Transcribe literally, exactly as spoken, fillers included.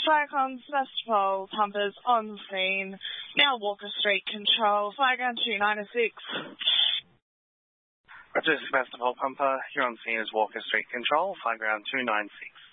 Flagons Festival pumpers on scene. Now Walker Street Control, flag on two ninety-six. Roger, Festival pumper, you're on scene as Walker Street Control, flag ground two nine six.